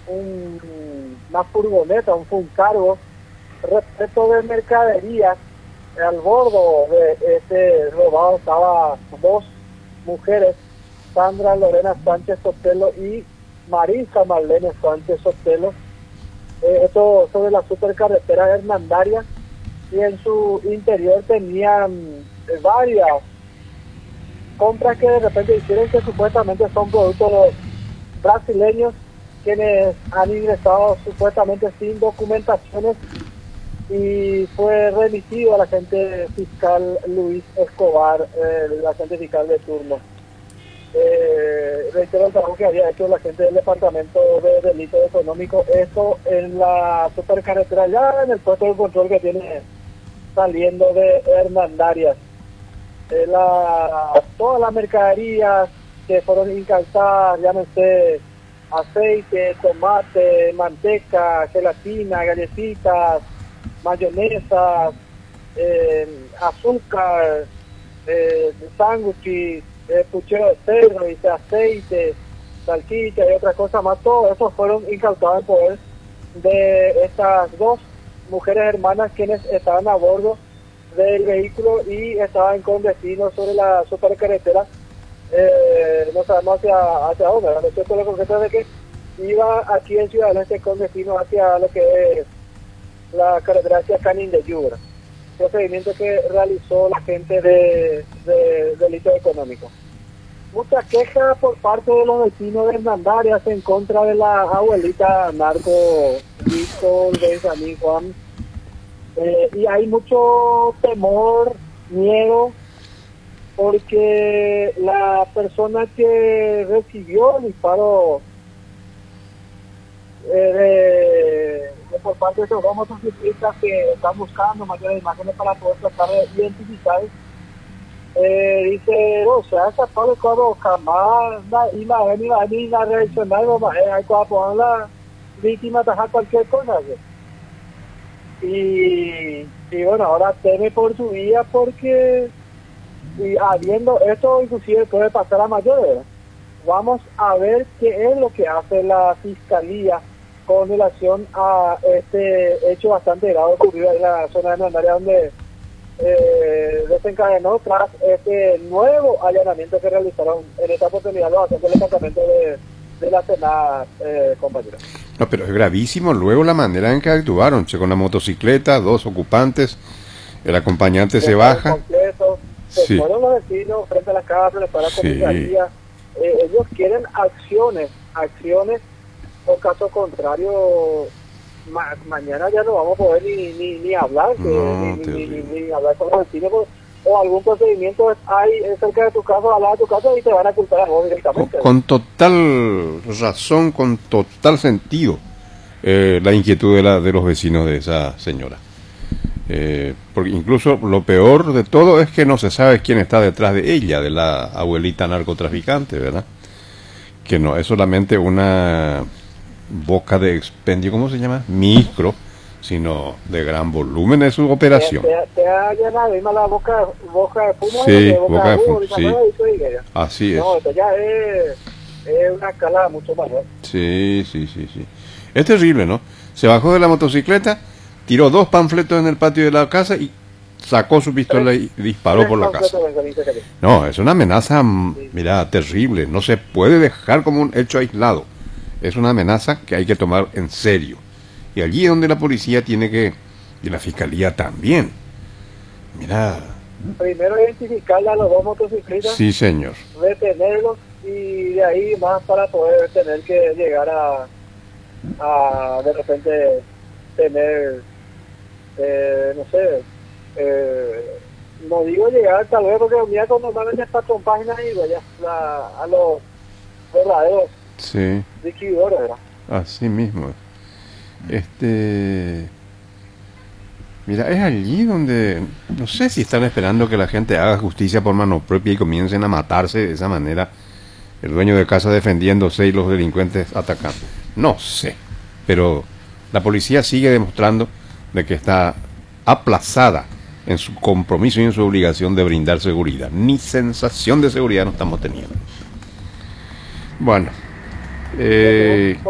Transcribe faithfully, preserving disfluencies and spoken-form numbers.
un, una furgoneta, un funcargo, repleto de mercadería. Al bordo de este robado estaba dos mujeres, Sandra Lorena Sánchez Sotelo y Marisa Marlene Sánchez Sotelo. Eh, esto sobre la supercarretera Hernandaria, y en su interior tenían eh, varias compras que de repente hicieron, que supuestamente son productos brasileños, quienes han ingresado supuestamente sin documentaciones, y fue remitido al agente fiscal Luis Escobar, eh, el agente fiscal de turno. Eh, reitero el trabajo que había hecho la gente del Departamento de Delitos Económicos, esto en la supercarretera, ya en el puesto de control que tiene saliendo de Hernandarias. Eh, la, todas las mercaderías que fueron incautadas, llámese aceite, tomate, manteca, gelatina, galletitas, mayonesa, eh, azúcar, eh, sándwiches, eh, puchero de cerdo, y aceite, salchicha y otras cosas más, todo eso fueron incautados en poder de estas dos mujeres hermanas, quienes estaban a bordo del vehículo y estaban con destino sobre la supercarretera. Eh, no sabemos hacia, hacia dónde, ¿verdad? Esto es lo concreto de que iba aquí en Ciudad del Este con destino hacia lo que es la carretera hacia Canin de Yubra. Procedimiento que realizó la gente de, de delitos económicos. Muchas quejas por parte de los vecinos de Hernandarias en contra de la abuelita narco Víctor Benjamín Juan. Eh, y hay mucho temor, miedo, porque la persona que recibió el disparo eh, de de por parte de esos dos motociclistas que están buscando mayores imágenes para poder tratar de identificar, eh, dice, o sea, esa parte cuando jamás iba a venir a venir a reaccionar, hay que poner la víctima a tajar cualquier cosa. Y, y bueno, ahora teme por su vida, porque y habiendo esto inclusive puede pasar a mayores. Vamos a ver qué es lo que hace la fiscalía con relación a este hecho bastante grave ocurrido en la zona de Hernandaria, donde eh, desencadenó tras este nuevo allanamiento que realizaron en esta oportunidad los agentes del departamento de, de la Senada, eh, compañeros. No, pero es gravísimo luego la manera en que actuaron, che, con la motocicleta, dos ocupantes, el acompañante se, se baja. Completo, se sí. fueron los vecinos frente a las casas, para la comisaría. Sí. Eh, ellos quieren acciones, acciones. Por caso contrario, ma mañana ya no vamos a poder ni, ni, ni hablar, que, no, ni, ni, ni, ni hablar con los vecinos, o algún procedimiento hay cerca de tu casa, al lado de tu casa, y te van a culpar a vos directamente. Con, con total razón, con total sentido, eh, la inquietud de, la, de los vecinos de esa señora. Eh, porque incluso lo peor de todo es que no se sabe quién está detrás de ella, de la abuelita narcotraficante, ¿verdad? Que no es solamente una boca de expendio, ¿cómo se llama? Micro, sino de gran volumen de su operación. Te, te, te ha llenado la boca, boca de fumo. Sí, de boca, boca de fumo, sí. Así es. No, esto ya es, es una escala mucho mayor. Sí, sí, sí, sí. Es terrible, ¿no? Se bajó de la motocicleta, tiró dos panfletos en el patio de la casa y sacó su pistola y disparó por la casa. No, es una amenaza, mira, terrible. No se puede dejar como un hecho aislado. Es una amenaza que hay que tomar en serio. Y allí es donde la policía tiene que, y la fiscalía también. Mira. Primero identificar a los dos motociclistas. Sí, señor. Detenerlos, y de ahí más para poder tener que llegar a, a de repente, tener, eh, no sé, Eh, no digo llegar tal vez, porque mira, cuando normalmente está con páginas y vaya a los verdaderos sí. liquidadores, ¿verdad? Así mismo. Este, mira, es allí donde no sé si están esperando que la gente haga justicia por mano propia y comiencen a matarse de esa manera, el dueño de casa defendiéndose y los delincuentes atacando. No sé, pero la policía sigue demostrando de que está aplazada en su compromiso y en su obligación de brindar seguridad. Ni sensación de seguridad no estamos teniendo. Bueno, eh,